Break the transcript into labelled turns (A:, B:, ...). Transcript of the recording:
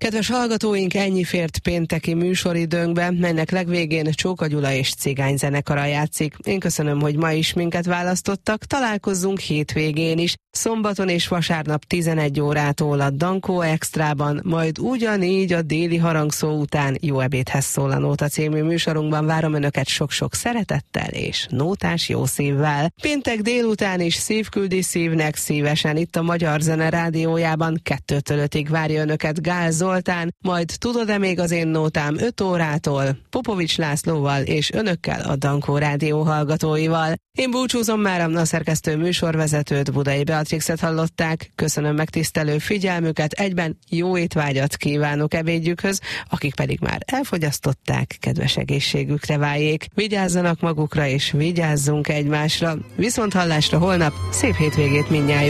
A: Kedves hallgatóink, ennyi fért pénteki műsoridőnkbe, melynek legvégén Csóka Gyula és Cigány zenekara játszik. Én köszönöm, hogy ma is minket választottak, találkozzunk hétvégén is, szombaton és vasárnap 11 órától a Dankó Extrában, majd ugyanígy a déli harangszó után Jó ebédhez szól a Nóta című műsorunkban. Várom Önöket sok-sok szeretettel és nótás jó szívvel. Péntek délután is Szív küldi szívnek szívesen itt a Magyar Zene Rádiójában 2-től 5-ig várja Önöket Gál Zoltán, majd Tudod-e még az én nótám 5 órától Popovics Lászlóval és Önökkel a Dankó Rádió hallgatóival. Én búcsúzom már, a szerkesztő műsorvezetőt, Budai Beatrixet hallották. Köszönöm megtisztelő figyelmüket, egyben jó étvágyat kívánok ebédjükhöz, akik pedig már elfogyasztották, kedves egészségükre váljék. Vigyázzanak magukra és vigyázzunk egymásra. Viszonthallásra holnap, szép hétvégét mindnyáján!